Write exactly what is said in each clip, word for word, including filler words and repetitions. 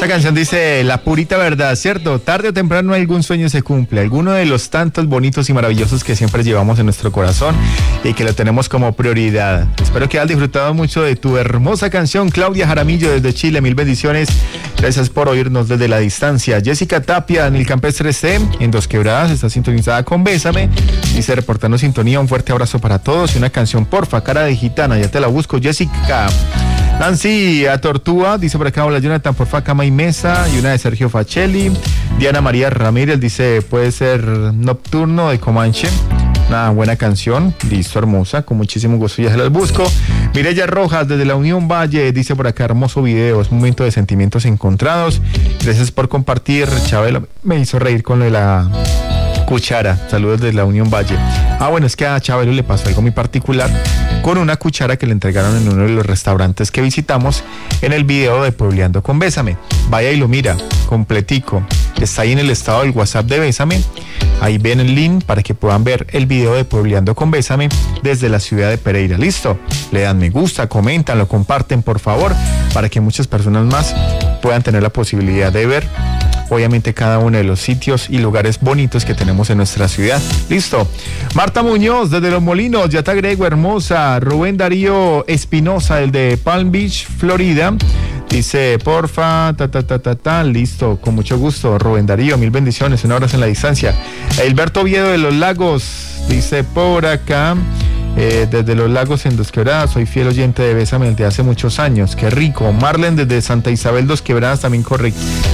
Esta canción dice la purita verdad, ¿cierto? Tarde o temprano algún sueño se cumple, alguno de los tantos bonitos y maravillosos que siempre llevamos en nuestro corazón y que lo tenemos como prioridad. Espero que hayas disfrutado mucho de tu hermosa canción, Claudia Jaramillo desde Chile, mil bendiciones. Gracias por oírnos desde la distancia. Jessica Tapia en el Campestre C, en Dos Quebradas, está sintonizada con Bésame. Dice reportando sintonía, un fuerte abrazo para todos y una canción, porfa, cara de gitana, ya te la busco, Jessica. Nancy a Tortúa, dice por acá, hola Jonathan, porfa, cama y mesa, y una de Sergio Facelli. Diana María Ramírez dice, puede ser Nocturno de Comanche. Una buena canción, listo, hermosa, con muchísimo gusto ya se las busco. Mireya Rojas desde la Unión Valle dice por acá, hermoso video, es un momento de sentimientos encontrados. Gracias por compartir, Chabela me hizo reír con lo de la cuchara. Saludos desde la Unión Valle. Ah, bueno, es que a Chabelo le pasó algo muy particular con una cuchara que le entregaron en uno de los restaurantes que visitamos en el video de Puebleando con Bésame. Vaya y lo mira, completico. Está ahí en el estado del WhatsApp de Bésame. Ahí ven el link para que puedan ver el video de Puebleando con Bésame desde la ciudad de Pereira. ¿Listo? Le dan me gusta, comentan, lo comparten, por favor, para que muchas personas más puedan tener la posibilidad de ver obviamente cada uno de los sitios y lugares bonitos que tenemos en nuestra ciudad. Listo. Marta Muñoz desde Los Molinos, ya te agrego, hermosa. Rubén Darío Espinosa, el de Palm Beach, Florida, dice porfa, ta ta ta ta ta, listo, con mucho gusto, Rubén Darío, mil bendiciones, un abrazo en la distancia. Hilberto Oviedo de Los Lagos, dice por acá, Eh, desde Los Lagos en Dos Quebradas, soy fiel oyente de Bésame desde hace muchos años, qué rico. Marlen desde Santa Isabel Dos Quebradas también corre,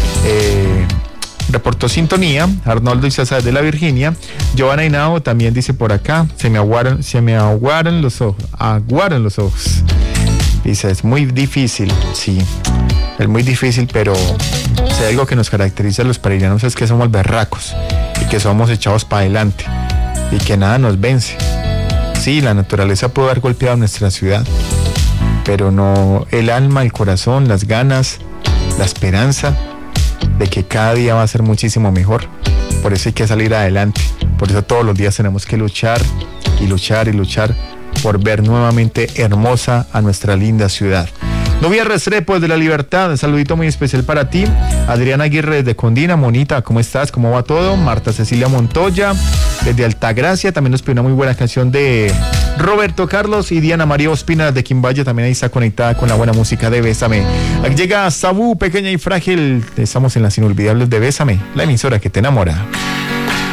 eh, reportó sintonía. Arnoldo y César de la Virginia. Giovanna Hinao también dice por acá, se me aguaron, se me aguaron los ojos, aguaron los ojos. Dice, es muy difícil, sí, es muy difícil, pero si hay algo que nos caracteriza a los pereiranos es que somos berracos y que somos echados para adelante y que nada nos vence. Sí, la naturaleza puede haber golpeado nuestra ciudad, pero no el alma, el corazón, las ganas, la esperanza de que cada día va a ser muchísimo mejor. Por eso hay que salir adelante, por eso todos los días tenemos que luchar y luchar y luchar por ver nuevamente hermosa a nuestra linda ciudad. Nubia Restrepo de la Libertad, un saludito muy especial para ti. Adriana Aguirre desde Condina, Monita, ¿cómo estás? ¿Cómo va todo? Marta Cecilia Montoya desde Altagracia, también nos pidió una muy buena canción de Roberto Carlos. Y Diana María Ospina desde Quimbayo también ahí está conectada con la buena música de Bésame. Aquí llega Sabú, Pequeña y Frágil, estamos en las inolvidables de Bésame, la emisora que te enamora.